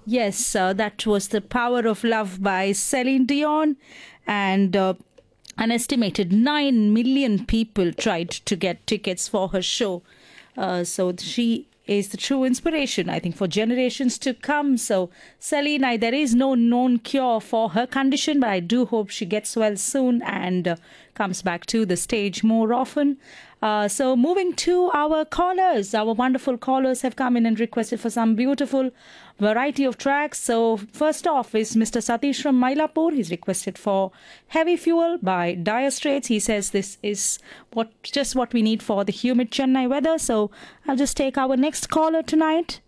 Yes, that was The Power of Love by Celine Dion. And an estimated 9 million people tried to get tickets for her show. So she is the true inspiration, I think, for generations to come. So, Celine, there is no known cure for her condition, but I do hope she gets well soon and comes back to the stage more often. So, moving to our callers, our wonderful callers have come in and requested for some beautiful variety of tracks. So, first off is Mr. Satish from Mylapore. He's requested for Heavy Fuel by Dire Straits. He says this is just what we need for the humid Chennai weather. So, I'll just take our next caller tonight.